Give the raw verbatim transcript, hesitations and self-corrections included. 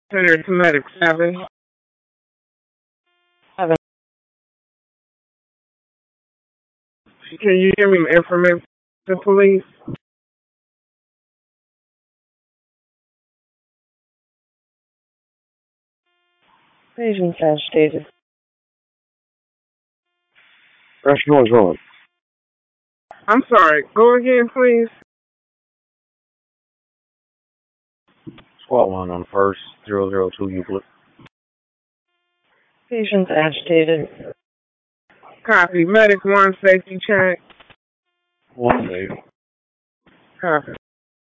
Center to Medic seven. Seven. Can you give me information, please? Patient agitated. Press noise on. I'm sorry. Go again, please. Squad one on first, zero zero two Euclid. Patient agitated. Copy. Medic one, safety check. One safe. Copy.